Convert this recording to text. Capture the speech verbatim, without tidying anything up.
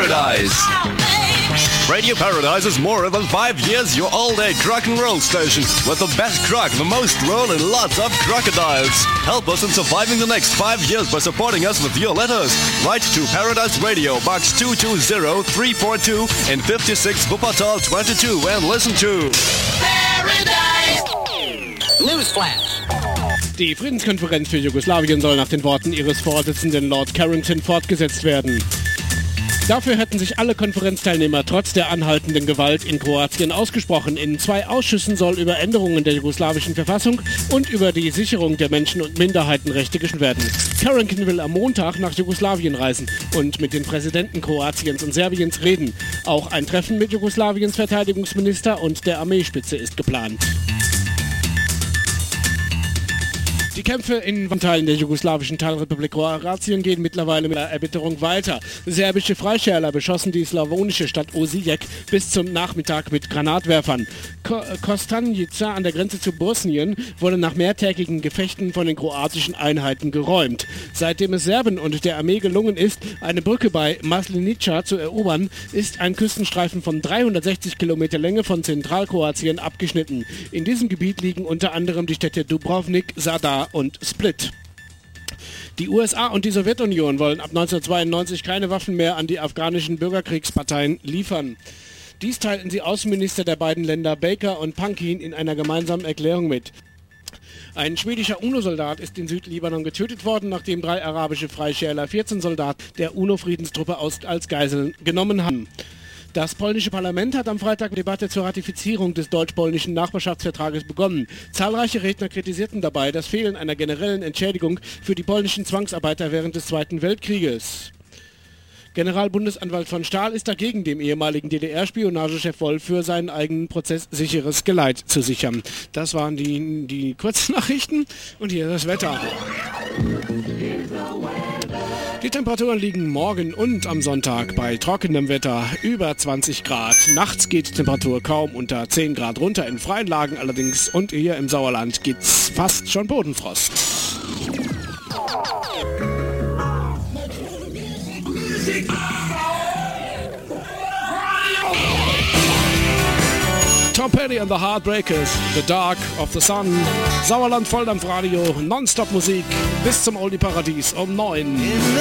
Paradise. Radio Paradise is more than five years your all-day truck and roll station with the best truck, the most roll, and lots of crocodiles. Help us in surviving the next five years by supporting us with your letters. Write to Paradise Radio, Box two two zero three four two in fifty-six Wuppertal twenty-two and listen to Paradise Newsflash. Die Friedenskonferenz für Jugoslawien soll nach den Worten ihres Vorsitzenden Lord Carrington fortgesetzt werden. Dafür hätten sich alle Konferenzteilnehmer trotz der anhaltenden Gewalt in Kroatien ausgesprochen. In zwei Ausschüssen soll über Änderungen der jugoslawischen Verfassung und über die Sicherung der Menschen- und Minderheitenrechte gesprochen werden. Carrington will am Montag nach Jugoslawien reisen und mit den Präsidenten Kroatiens und Serbiens reden. Auch ein Treffen mit Jugoslawiens Verteidigungsminister und der Armeespitze ist geplant. Die Kämpfe in Teilen der jugoslawischen Teilrepublik Kroatien gehen mittlerweile mit der Erbitterung weiter. Serbische Freischärler beschossen die slawonische Stadt Osijek bis zum Nachmittag mit Granatwerfern. Ko- Kostanjica an der Grenze zu Bosnien wurde nach mehrtägigen Gefechten von den kroatischen Einheiten geräumt. Seitdem es Serben und der Armee gelungen ist, eine Brücke bei Maslenica zu erobern, ist ein Küstenstreifen von dreihundertsechzig Kilometer Länge von Zentralkroatien abgeschnitten. In diesem Gebiet liegen unter anderem die Städte Dubrovnik, Zadar und Split. Die U S A und die Sowjetunion wollen ab neunzehnhundertzweiundneunzig keine Waffen mehr an die afghanischen Bürgerkriegsparteien liefern. Dies teilten sie Außenminister der beiden Länder Baker und Pankin in einer gemeinsamen Erklärung mit. Ein schwedischer UNO-Soldat ist in Südlibanon getötet worden, nachdem drei arabische Freischärler vierzehn Soldaten der UNO-Friedenstruppe aus, als Geiseln genommen haben. Das polnische Parlament hat am Freitag eine Debatte zur Ratifizierung des deutsch-polnischen Nachbarschaftsvertrages begonnen. Zahlreiche Redner kritisierten dabei das Fehlen einer generellen Entschädigung für die polnischen Zwangsarbeiter während des Zweiten Weltkrieges. Generalbundesanwalt von Stahl ist dagegen, dem ehemaligen D D R-Spionagechef Wolf für seinen eigenen Prozess sicheres Geleit zu sichern. Das waren die, die Kurznachrichten und hier das Wetter. Die Temperaturen liegen morgen und am Sonntag bei trockenem Wetter über zwanzig Grad. Nachts geht die Temperatur kaum unter zehn Grad runter, in freien Lagen allerdings und hier im Sauerland gibt's fast schon Bodenfrost. Tom Petty and the Heartbreakers, The Dark of the Sun, Sauerland Volldampfradio, Nonstop Musik bis zum Oldie Paradies um neun.